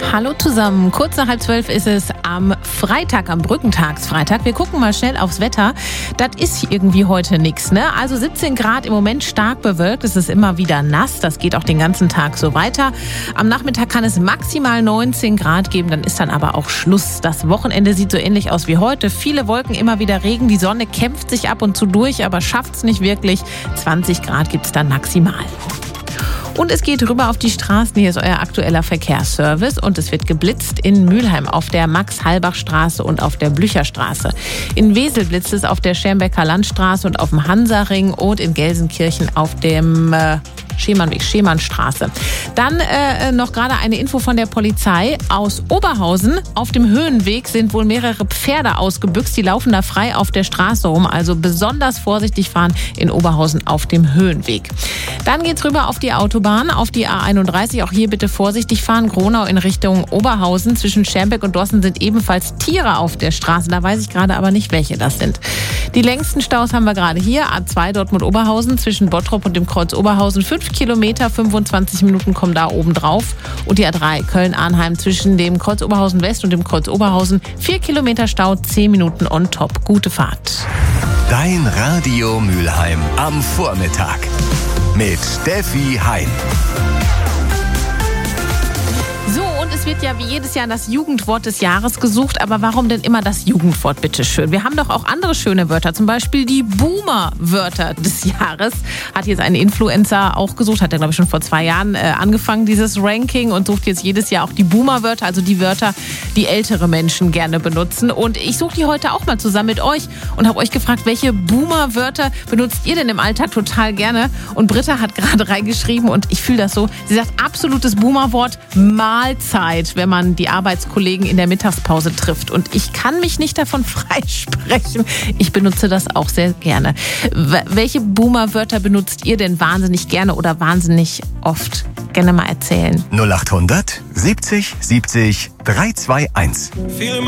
Hallo zusammen, kurz nach 11:30 ist es am Freitag, am Brückentagsfreitag. Wir gucken mal schnell aufs Wetter. Das ist irgendwie heute nichts, ne? Also 17 Grad im Moment, stark bewölkt. Es ist immer wieder nass. Das geht auch den ganzen Tag so weiter. Am Nachmittag kann es maximal 19 Grad geben. Dann ist dann aber auch Schluss. Das Wochenende sieht so ähnlich aus wie heute. Viele Wolken, immer wieder Regen. Die Sonne kämpft sich ab und zu durch, aber schafft es nicht wirklich. 20 Grad gibt es dann maximal. Und es geht rüber auf die Straßen. Hier ist euer aktueller Verkehrsservice. Und es wird geblitzt in Mülheim auf der Max-Halbach-Straße und auf der Blücherstraße. In Wesel blitzt es auf der Schermbecker Landstraße und auf dem Hansaring und in Gelsenkirchen auf dem Schemannweg, Schemannstraße. Dann noch gerade eine Info von der Polizei aus Oberhausen. Auf dem Höhenweg sind wohl mehrere Pferde ausgebüxt. Die laufen da frei auf der Straße rum. Also besonders vorsichtig fahren in Oberhausen auf dem Höhenweg. Dann geht's rüber auf die Autobahn, auf die A31. Auch hier bitte vorsichtig fahren. Gronau in Richtung Oberhausen. Zwischen Schermbeck und Dossen sind ebenfalls Tiere auf der Straße. Da weiß ich gerade aber nicht, welche das sind. Die längsten Staus haben wir gerade hier. A2 Dortmund-Oberhausen zwischen Bottrop und dem Kreuz Oberhausen. 5 Kilometer, 25 Minuten kommen da oben drauf. Und die A3 Köln-Arnheim zwischen dem Kreuz Oberhausen West und dem Kreuz Oberhausen. 4 Kilometer Stau, 10 Minuten on top. Gute Fahrt. Dein Radio Mülheim am Vormittag mit Steffi Hein. So, und es wird ja wie jedes Jahr das Jugendwort des Jahres gesucht. Aber warum denn immer das Jugendwort, bitteschön? Wir haben doch auch andere schöne Wörter. Zum Beispiel die Boomer-Wörter des Jahres. Hat jetzt ein Influencer auch gesucht. Hat er, glaube ich, schon vor 2 Jahren angefangen, dieses Ranking. Und sucht jetzt jedes Jahr auch die Boomer-Wörter. Also die Wörter, die ältere Menschen gerne benutzen. Und ich suche die heute auch mal zusammen mit euch. Und habe euch gefragt, welche Boomer-Wörter benutzt ihr denn im Alltag total gerne? Und Britta hat gerade reingeschrieben. Und ich fühle das so. Sie sagt, absolutes Boomer-Wort, Mahlzeit, wenn man die Arbeitskollegen in der Mittagspause trifft. Und ich kann mich nicht davon freisprechen. Ich benutze das auch sehr gerne. Welche Boomer-Wörter benutzt ihr denn wahnsinnig gerne oder wahnsinnig oft? Gerne mal erzählen. 0800 70 70 321.